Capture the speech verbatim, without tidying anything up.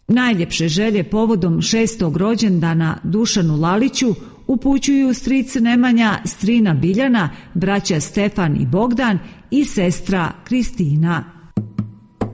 Najljepše želje povodom šestog rođendana Dušanu Laliću upućuju stric Nemanja, strina Biljana, braća Stefan i Bogdan i sestra Kristina.